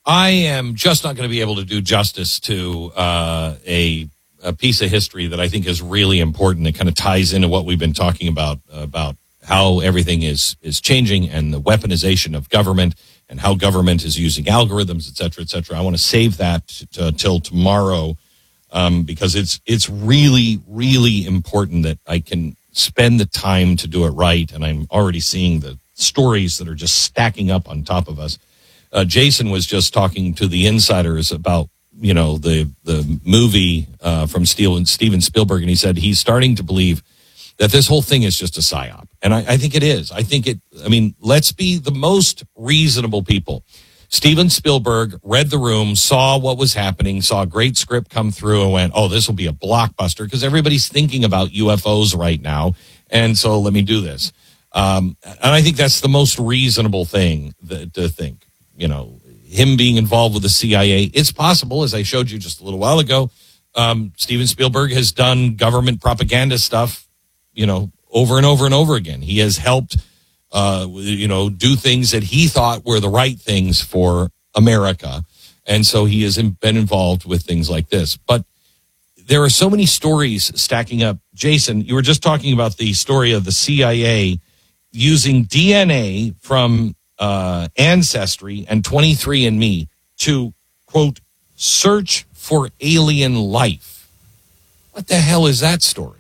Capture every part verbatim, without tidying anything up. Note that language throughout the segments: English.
I am just not going to be able to do justice to uh, a, a piece of history that I think is really important. It kind of ties into what we've been talking about, about how everything is, is changing and the weaponization of government and how government is using algorithms, et cetera, et cetera. I want to save that t- till tomorrow um, because it's it's really, really important that I can spend the time to do it right. And I'm already seeing the stories that are just stacking up on top of us. Uh, Jason was just talking to the insiders about, you know, the the movie uh, from Steven, Steven Spielberg, and he said he's starting to believe that this whole thing is just a psyop. And I, I think it is. I think it, I mean, let's be the most reasonable people. Steven Spielberg read the room, saw what was happening, saw a great script come through and went, oh, this will be a blockbuster because everybody's thinking about U F Os right now. And so let me do this. Um, and I think that's the most reasonable thing that, to think. You know, him being involved with the C I A. It's possible, as I showed you just a little while ago, um, Steven Spielberg has done government propaganda stuff, you know, over and over and over again. He has helped, uh, you know, do things that he thought were the right things for America. And so he has been involved with things like this. But there are so many stories stacking up. Jason, you were just talking about the story of the C I A using D N A from uh, Ancestry and twenty-three and me to, quote, search for alien life. What the hell is that story?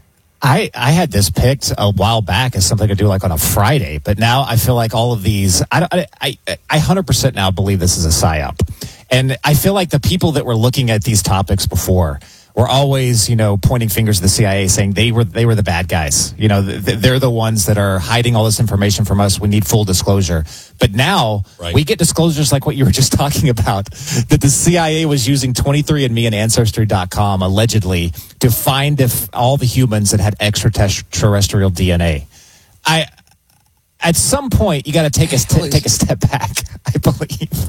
I, I had this picked a while back as something to do like on a Friday, but now I feel like all of these, I, I, I, I one hundred percent now believe this is a psyop. And I feel like the people that were looking at these topics before were always, you know, pointing fingers at the C I A saying they were they were the bad guys. You know, they're the ones that are hiding all this information from us. We need full disclosure. But now right. we get disclosures like what you were just talking about, that the C I A was using twenty-three and me and Ancestry dot com allegedly to find if all the humans that had extraterrestrial D N A. I, at some point, you got to take a st- take a step back, I believe.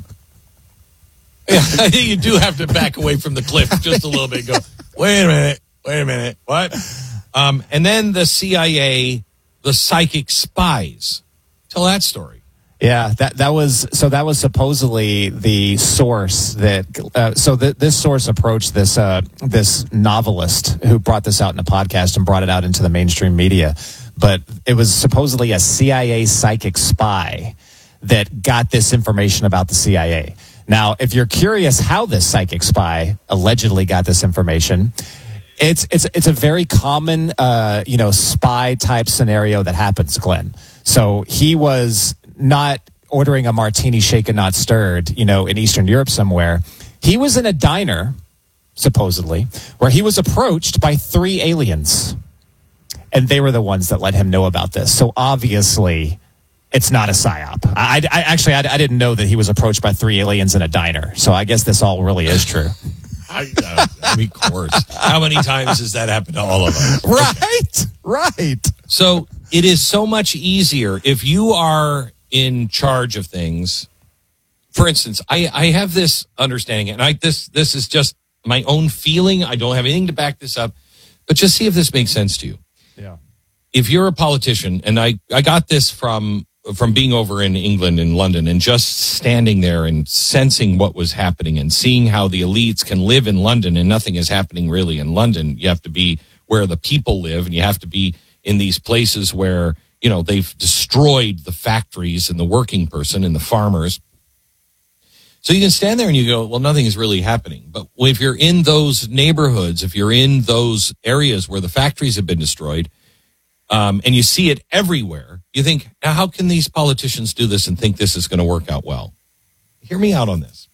Yeah, I think you do have to back away from the cliff just a little bit and go, wait a minute, wait a minute, what? Um, and then the C I A, the psychic spies. Tell that story. Yeah, that that was, so that was supposedly the source that, uh, so th- this source approached this, uh, this novelist who brought this out in a podcast and brought it out into the mainstream media. But it was supposedly a C I A psychic spy that got this information about the C I A. Now, if you're curious how this psychic spy allegedly got this information, it's it's it's a very common, uh, you know, spy type scenario that happens, Glenn. So he was not ordering a martini shaken, not stirred, you know, in Eastern Europe somewhere. He was in a diner, supposedly, where he was approached by three aliens, and they were the ones that let him know about this. So obviously, it's not a psyop. I, I actually, I, I didn't know that he was approached by three aliens in a diner. So I guess this all really is true. I, uh, I mean, of course. How many times has that happened to all of us? Right, right. So it is so much easier if you are in charge of things. For instance, I, I have this understanding, and I this this is just my own feeling. I don't have anything to back this up, but just see if this makes sense to you. Yeah. If you're a politician, and I, I got this from from being over in England and London and just standing there and sensing what was happening and seeing how the elites can live in London and nothing is happening really in London. You have to be where the people live, and you have to be in these places where, you know, they've destroyed the factories and the working person and the farmers. So you can stand there and you go, well, nothing is really happening. But if you're in those neighborhoods, if you're in those areas where the factories have been destroyed, Um, and you see it everywhere, you think, now how can these politicians do this and think this is going to work out well? Hear me out on this.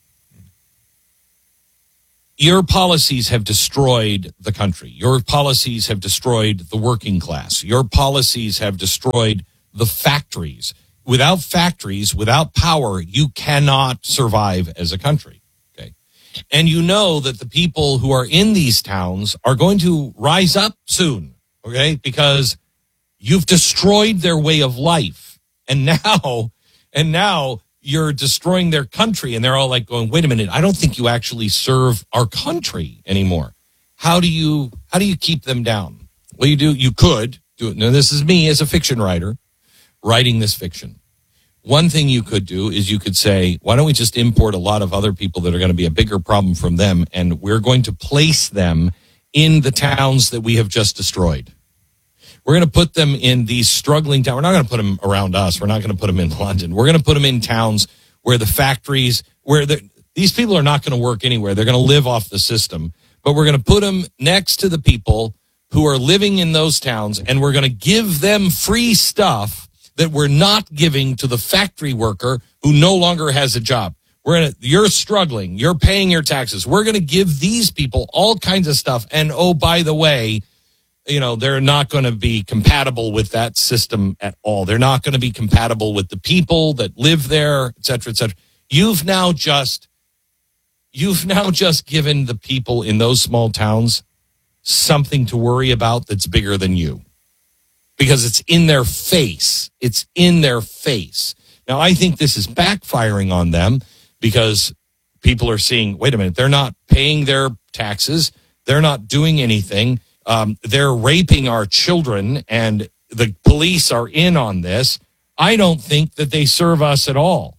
Your policies have destroyed the country. Your policies have destroyed the working class. Your policies have destroyed the factories. Without factories, without power, you cannot survive as a country. Okay, and you know that the people who are in these towns are going to rise up soon, okay, because you've destroyed their way of life. And now, and now you're destroying their country. And they're all like going, wait a minute, I don't think you actually serve our country anymore. How do you, how do you keep them down? Well, you do, you could do it. Now, this is me as a fiction writer writing this fiction. one thing you could do is you could say, why don't we just import a lot of other people that are going to be a bigger problem from them, and we're going to place them in the towns that we have just destroyed. We're going to put them in these struggling towns. We're not going to put them around us. We're not going to put them in London. We're going to put them in towns where the factories, where the, these people are not going to work anywhere. They're going to live off the system. But we're going to put them next to the people who are living in those towns, and we're going to give them free stuff that we're not giving to the factory worker who no longer has a job. We're gonna, you're struggling. You're paying your taxes. We're going to give these people all kinds of stuff. And, oh, by the way, you know, they're not going to be compatible with that system at all. They're not going to be compatible with the people that live there, et cetera, et cetera. You've now just, you've now just given the people in those small towns something to worry about that's bigger than you, because it's in their face. It's in their face. Now, I think this is backfiring on them because people are seeing, wait a minute, they're not paying their taxes. They're not doing anything. Um, they're raping our children, and the police are in on this. I don't think that they serve us at all.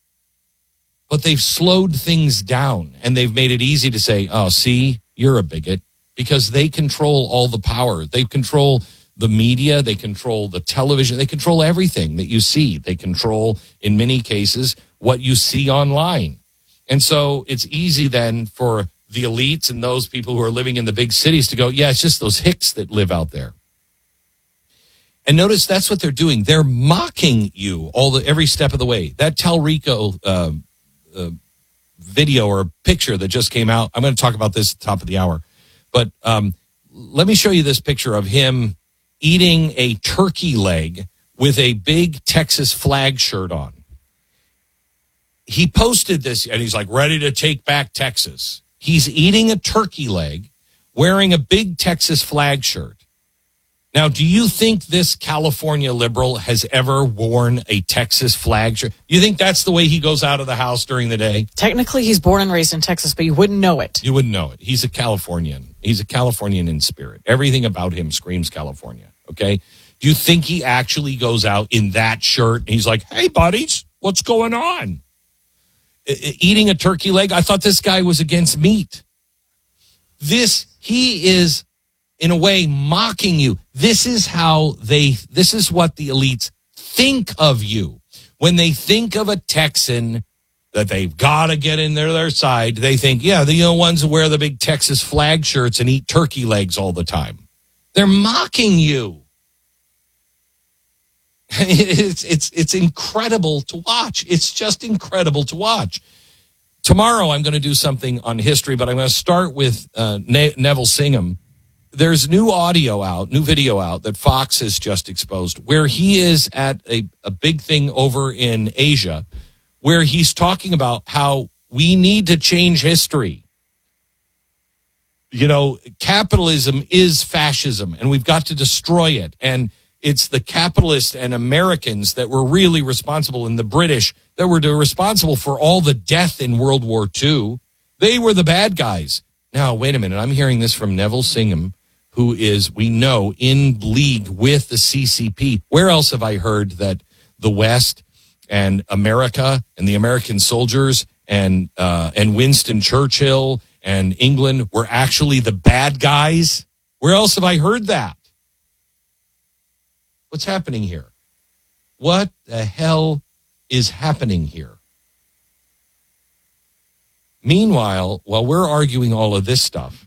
But they've slowed things down, and they've made it easy to say, oh, see, you're a bigot, because they control all the power. They control the media. They control the television. They control everything that you see. They control, in many cases, what you see online. And so it's easy then for the elites and those people who are living in the big cities to go, yeah, it's just those hicks that live out there. And notice that's what they're doing. They're mocking you all the every step of the way. That Talrico uh, uh, video or picture that just came out, I'm going to talk about this at the top of the hour. But um, let me show you this picture of him eating a turkey leg with a big Texas flag shirt on. He posted this, and he's like, ready to take back Texas. He's eating a turkey leg, wearing a big Texas flag shirt. Now, do you think this California liberal has ever worn a Texas flag shirt? You think that's the way he goes out of the house during the day? Technically, he's born and raised in Texas, but you wouldn't know it. You wouldn't know it. He's a Californian. He's a Californian in spirit. Everything about him screams California, okay? Do you think he actually goes out in that shirt and he's like, hey, buddies, what's going on? Eating a turkey leg? I thought this guy was against meat. This, he is, in a way, mocking you. This is how they, this is what the elites think of you. When they think of a Texan that they've got to get in their, their side, they think, yeah, they're the ones who wear the big Texas flag shirts and eat turkey legs all the time. They're mocking you. It's it's it's incredible to watch. It's just incredible to watch. Tomorrow I'm going to do something on history, but I'm going to start with uh, ne- Neville Singham. There's new audio out, new video out that Fox has just exposed, where he is at a, a big thing over in Asia, where he's talking about how we need to change history. You know, capitalism is fascism, and we've got to destroy it. And it's the capitalists and Americans that were really responsible, and the British that were responsible for all the death in World War Two. They were the bad guys. Now, wait a minute. I'm hearing this from Neville Singham, who is, we know, in league with the C C P. Where else have I heard that the West and America and the American soldiers and uh, and Winston Churchill and England were actually the bad guys? Where else have I heard that? What's happening here? What the hell is happening here? Meanwhile, while we're arguing all of this stuff,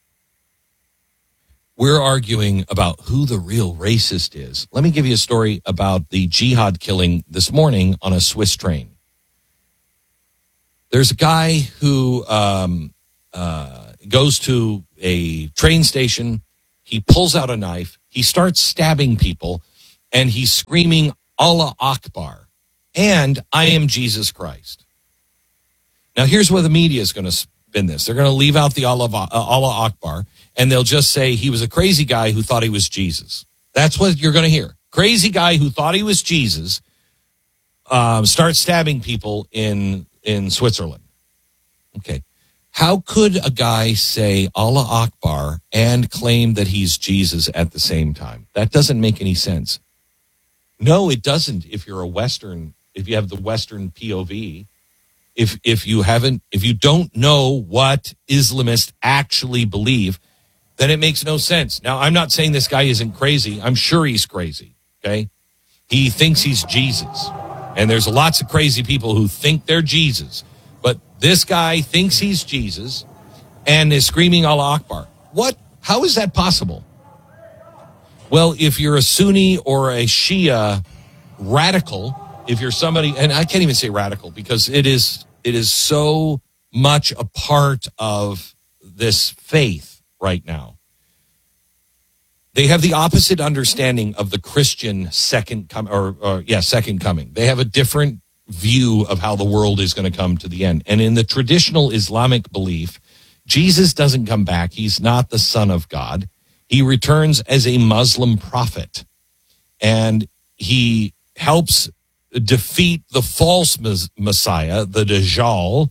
we're arguing about who the real racist is. Let me give you a story about the jihad killing this morning on a Swiss train. There's a guy who um, uh, goes to a train station. He pulls out a knife. He starts stabbing people. And he's screaming, Allah Akbar, and I am Jesus Christ. Now, here's where the media is going to spin this. They're going to leave out the Allah, uh, Allah Akbar, and they'll just say he was a crazy guy who thought he was Jesus. That's what you're going to hear. Crazy guy who thought he was Jesus um, starts stabbing people in, in Switzerland. Okay. How could a guy say Allah Akbar and claim that he's Jesus at the same time? That doesn't make any sense. No, it doesn't if you're a Western if you have the Western P O V, if if you haven't, if you don't know what Islamists actually believe, then it makes no sense. Now, I'm not saying this guy isn't crazy. I'm sure he's crazy, okay? He thinks he's Jesus. And there's lots of crazy people who think they're Jesus. But this guy thinks he's Jesus and is screaming Allah Akbar. What? How is that possible? Well, if you're a Sunni or a Shia radical, if you're somebody, and I can't even say radical because it is it is so much a part of this faith right now. They have the opposite understanding of the Christian second come or, or yeah, second coming. They have a different view of how the world is going to come to the end. And in the traditional Islamic belief, Jesus doesn't come back. He's not the Son of God. He returns as a Muslim prophet, and he helps defeat the false Messiah, the Dajjal,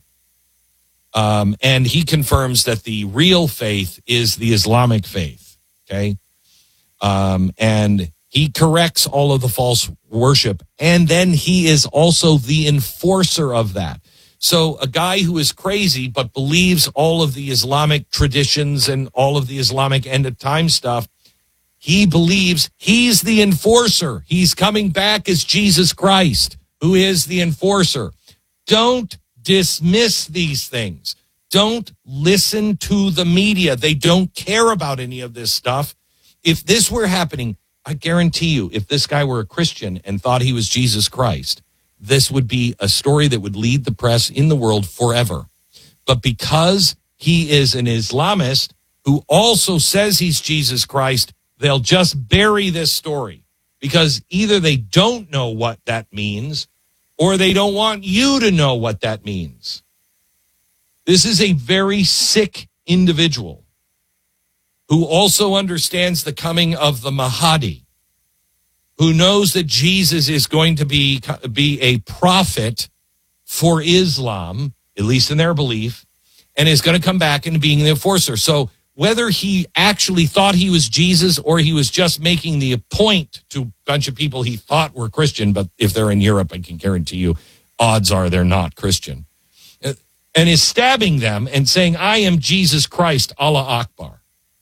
um, and he confirms that the real faith is the Islamic faith, okay? Um, and he corrects all of the false worship, and then he is also the enforcer of that. So a guy who is crazy but believes all of the Islamic traditions and all of the Islamic end of time stuff, he believes he's the enforcer. He's coming back as Jesus Christ, who is the enforcer. Don't dismiss these things. Don't listen to the media. They don't care about any of this stuff. If this were happening, I guarantee you, if this guy were a Christian and thought he was Jesus Christ, this would be a story that would lead the press in the world forever. But because he is an Islamist who also says he's Jesus Christ, they'll just bury this story because either they don't know what that means or they don't want you to know what that means. This is a very sick individual who also understands the coming of the Mahdi, who knows that Jesus is going to be, be a prophet for Islam, at least in their belief, and is going to come back into being the enforcer. So whether he actually thought he was Jesus or he was just making the point to a bunch of people he thought were Christian, but if they're in Europe, I can guarantee you, odds are they're not Christian, and is stabbing them and saying, I am Jesus Christ, Allah Akbar.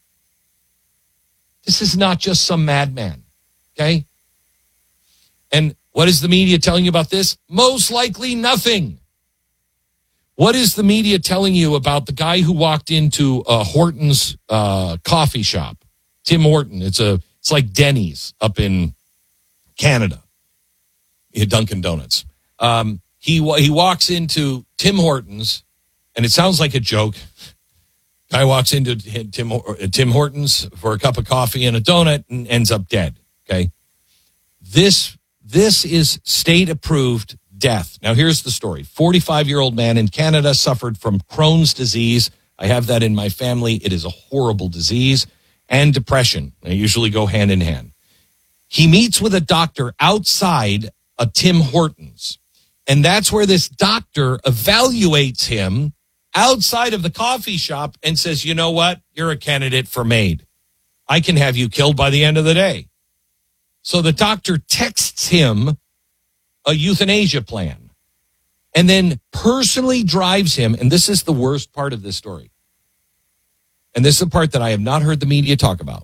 This is not just some madman, okay? And what is the media telling you about this? Most likely nothing. What is the media telling you about the guy who walked into uh, Horton's uh, coffee shop? Tim Horton. It's a it's like Denny's up in Canada. Dunkin' Donuts. Um, he he walks into Tim Hortons, and it sounds like a joke. Guy walks into Tim, Tim Hortons for a cup of coffee and a donut and ends up dead, okay? This, this is state-approved death. Now, here's the story. forty-five-year-old man in Canada suffered from Crohn's disease. I have that in my family. It is a horrible disease. And depression. They usually go hand in hand. He meets with a doctor outside a Tim Hortons. And that's where this doctor evaluates him outside of the coffee shop and says, you know what? You're a candidate for MAID. I can have you killed by the end of the day. So the doctor texts him a euthanasia plan and then personally drives him. And this is the worst part of this story. And this is the part that I have not heard the media talk about.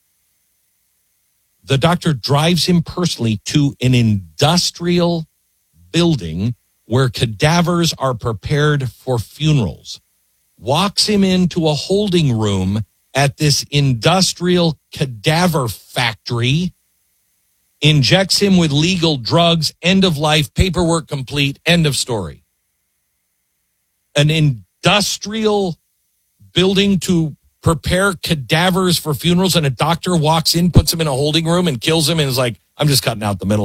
The doctor drives him personally to an industrial building where cadavers are prepared for funerals, walks him into a holding room at this industrial cadaver factory, injects him with legal drugs, end of life, paperwork complete, end of story. An industrial building to prepare cadavers for funerals, and a doctor walks in, puts him in a holding room and kills him and is like, I'm just cutting out the middle.